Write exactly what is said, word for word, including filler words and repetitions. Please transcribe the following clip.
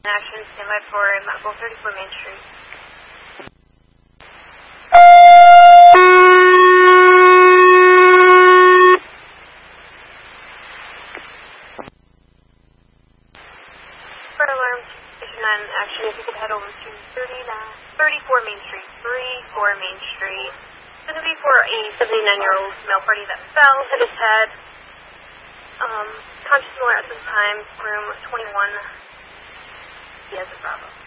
Action, stand by for Medical thirty-four Main Street. Fire alarm, station nine, action, if you could head over to thirty-four Main Street, thirty-four Main Street. It's going to be for a seventy-nine-year-old male party that fell, hit his head. Um, conscious miller at this time, room twenty-one. He has a Bravo.